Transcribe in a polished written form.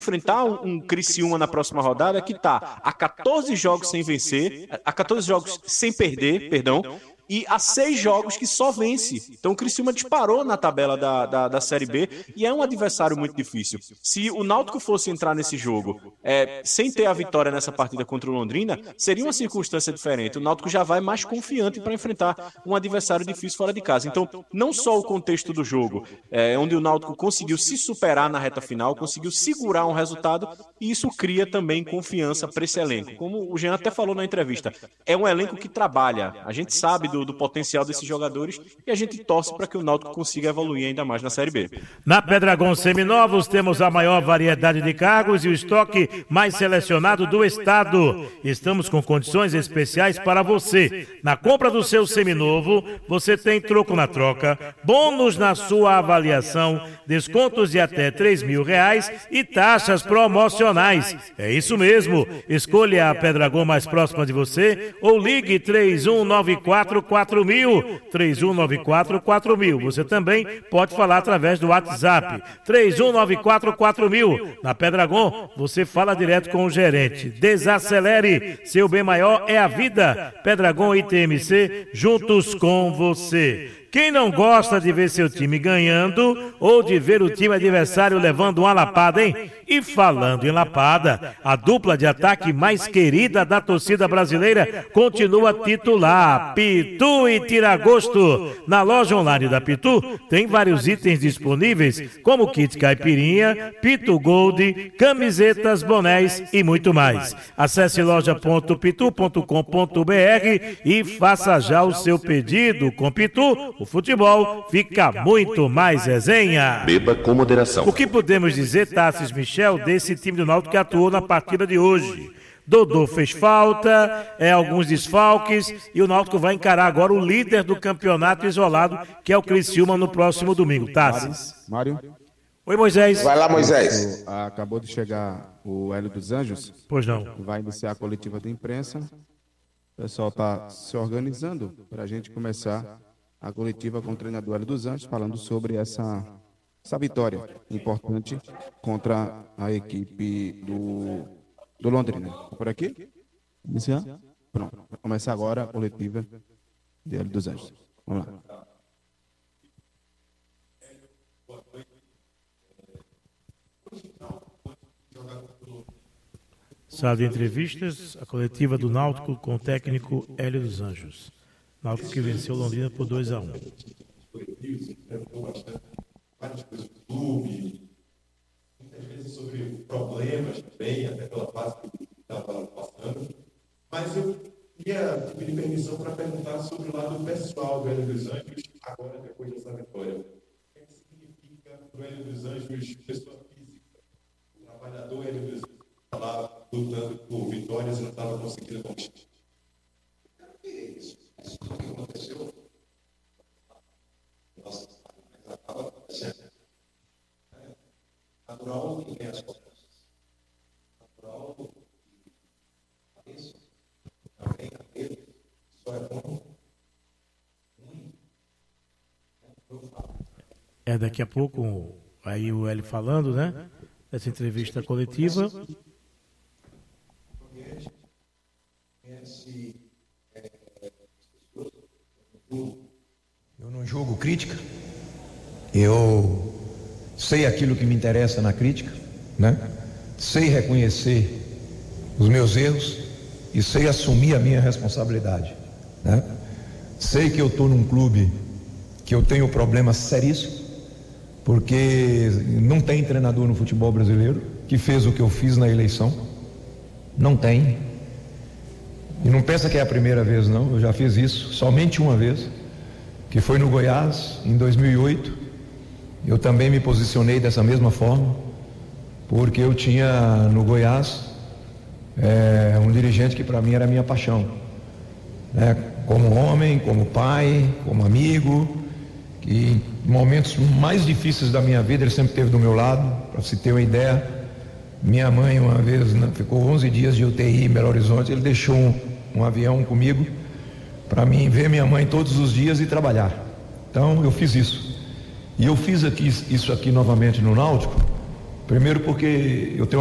enfrentar um Criciúma na próxima rodada que está a 14 jogos sem vencer, a 14 jogos sem perder, perdão, e há 6 jogos que só vence. Então o Criciúma disparou na tabela da Série B e é um adversário muito difícil. Se o Náutico fosse entrar nesse jogo sem ter a vitória nessa partida contra o Londrina, seria uma circunstância diferente. O Náutico já vai mais confiante para enfrentar um adversário difícil fora de casa. Então, não só o contexto do jogo, onde o Náutico conseguiu se superar na reta final, conseguiu segurar um resultado, e isso cria também confiança para esse elenco. Como o Jean até falou na entrevista, é um elenco que trabalha. A gente sabe do potencial desses jogadores e a gente torce para que o Náutico consiga evoluir ainda mais na Série B. Na Peddragon Seminovos temos a maior variedade de carros e o estoque mais selecionado do estado. Estamos com condições especiais para você. Na compra do seu seminovo, você tem troco na troca, bônus na sua avaliação, descontos de até R$3.000 e taxas promocionais. É isso mesmo. Escolha a Peddragon mais próxima de você ou ligue 31944000. 31944000. Você também pode falar através do WhatsApp 31944000. Na Peddragon, você fala direto com o gerente. Desacelere, seu bem maior é a vida. Peddragon e TMC, juntos com você. Quem não gosta de ver seu time ganhando ou de ver o time adversário levando uma lapada, hein? E falando em lapada, a dupla de ataque mais querida da torcida brasileira continua titular, Pitu e Tiragosto. Na loja online da Pitu tem vários itens disponíveis, como kit caipirinha, Pitu Gold, camisetas, bonés e muito mais. Acesse loja.pitu.com.br e faça já o seu pedido. Com Pitu, o futebol fica muito mais resenha. Beba com moderação. O que podemos dizer, Tassis Michel, desse time do Náutico que atuou na partida de hoje? Dodô fez falta, alguns desfalques, e o Náutico vai encarar agora o líder do campeonato isolado, que é o Criciúma, no próximo domingo. Tassis. Mário? Oi, Moisés. Vai lá, Moisés. Acabou de chegar o Hélio dos Anjos. Pois não. Vai iniciar a coletiva de imprensa. O pessoal está se organizando para a gente começar a coletiva com o treinador Hélio dos Anjos, falando sobre essa vitória importante contra a equipe do Londrina. Por aqui? Iniciar? Pronto. Vai começar agora a coletiva de Hélio dos Anjos. Vamos lá. Sala de entrevistas, a coletiva do Náutico com o técnico Hélio dos Anjos. Náutico que venceu Londrina por 2-1. Várias coisas do clube, muitas vezes sobre problemas também, até pela fase que estava passando. Mas eu queria pedir permissão para perguntar sobre o lado pessoal do Hélio dos Anjos, agora depois dessa vitória. O que significa para o Hélio dos Anjos pessoa física? O trabalhador Hélio dos Anjos estava lá lutando por vitórias e não estava conseguindo conquistar. Isso que aconteceu, nossa, acaba acontecendo. Natural que vem as coisas. Natural que isso também aquele só é bom, ruim. Daqui a pouco, aí o Hélio falando, né? Essa entrevista coletiva. Eu não julgo crítica, eu sei aquilo que me interessa na crítica, né? Sei reconhecer os meus erros e sei assumir a minha responsabilidade, né? Sei que eu estou num clube que eu tenho problemas seríssimos, porque não tem treinador no futebol brasileiro que fez o que eu fiz na eleição, não tem. E não pensa que é a primeira vez, não. Eu já fiz isso somente uma vez, que foi no Goiás, em 2008. Eu também me posicionei dessa mesma forma, porque eu tinha no Goiás um dirigente que para mim era minha paixão, né? Como homem, como pai, como amigo, que em momentos mais difíceis da minha vida ele sempre esteve do meu lado. Para se ter uma ideia, minha mãe uma vez ficou 11 dias de UTI em Belo Horizonte, ele deixou um avião comigo para mim ver minha mãe todos os dias e trabalhar. Então eu fiz isso. E eu fiz isso aqui novamente no Náutico, Primeiro porque eu tenho